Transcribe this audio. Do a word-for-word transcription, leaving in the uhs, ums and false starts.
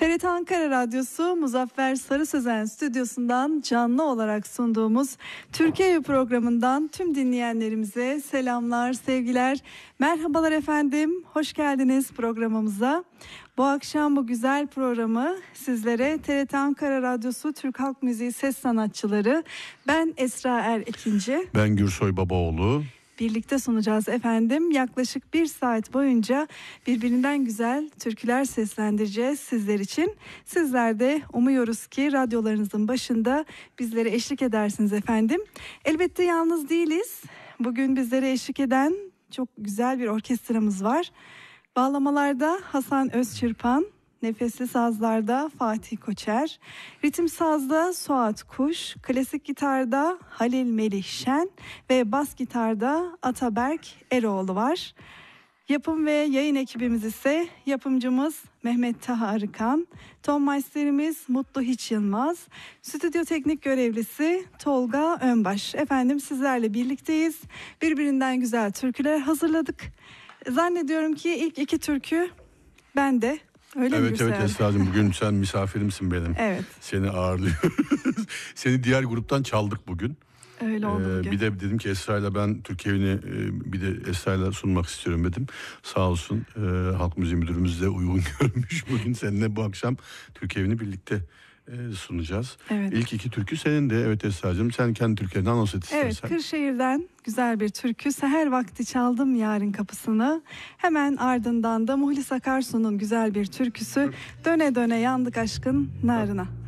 T R T Ankara Radyosu Muzaffer Sarı Sözen stüdyosundan canlı olarak sunduğumuz Türkiye programından tüm dinleyenlerimize selamlar, sevgiler, merhabalar efendim. Hoş geldiniz programımıza. Bu akşam bu güzel programı sizlere T R T Ankara Radyosu Türk Halk Müziği Ses Sanatçıları, ben Esra Er Ekinci, ben Gürsoy Babaoğlu birlikte sunacağız efendim. Yaklaşık bir saat boyunca birbirinden güzel türküler seslendireceğiz sizler için. Sizler de umuyoruz ki radyolarınızın başında bizlere eşlik edersiniz efendim. Elbette yalnız değiliz. Bugün bizlere eşlik eden çok güzel bir orkestramız var. Bağlamalarda Hasan Özçırpan, nefesli sazlarda Fatih Koçer, ritim sazda Suat Kuş, klasik gitarda Halil Melih Şen ve bas gitarda Ataberk Eroğlu var. Yapım ve yayın ekibimiz ise yapımcımız Mehmet Taha Arıkan, ton masterimiz Mutlu Hiç Yılmaz, stüdyo teknik görevlisi Tolga Önbaş. Efendim sizlerle birlikteyiz. Birbirinden güzel türküler hazırladık. Zannediyorum ki ilk iki türkü bende. Öyle evet mi evet Esra'cığım, bugün sen misafirimsin benim. Evet. Seni ağırlıyoruz. Seni diğer gruptan çaldık bugün. Öyle oldu ee, bugün. Bir de dedim ki Esra'yla ben Türkiye'ni bir de Esra'yla sunmak istiyorum dedim. Sağ olsun e, Halk Müziği Müdürümüz de uygun görmüş. Bugün seninle bu akşam Türkiye'ni birlikte e, sunacağız. Evet. İlk iki türkü senin de. Evet Esra'cığım, sen kendi Türkiye'den anons et istersen. Evet, Kırşehir'den güzel bir türkü. Seher vakti çaldım yarın kapısını. Hemen ardından da Muhlis Akarsu'nun güzel bir türküsü Döne Döne Yandık Aşkın Narına.